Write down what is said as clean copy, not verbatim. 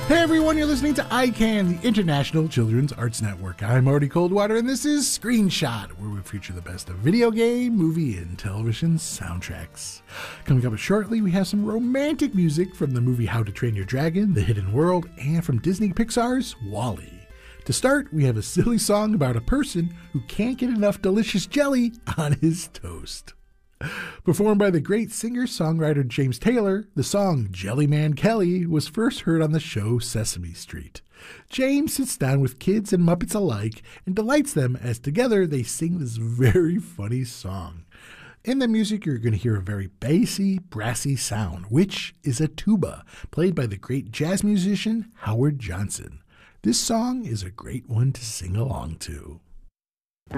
Hey everyone, you're listening to ICANN, the International Children's Arts Network. I'm Marty Coldwater, and this is Screenshot, where we feature the best of video game, movie, and television soundtracks. Coming up shortly, we have some romantic music from the movie How to Train Your Dragon, The Hidden World, and from Disney Pixar's WALL-E. To start, we have a silly song about a person who can't get enough delicious jelly on his toast. Performed by the great singer-songwriter James Taylor, the song Jellyman Kelly was first heard on the show Sesame Street. James sits down with kids and Muppets alike and delights them as together they sing this very funny song. In the music, you're going to hear a very bassy, brassy sound, which is a tuba, played by the great jazz musician Howard Johnson. This song is a great one to sing along to.